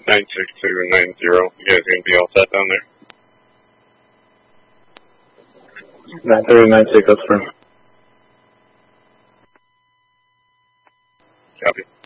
96290. You guys gonna be all set down there? 93096, that's firm. Copy.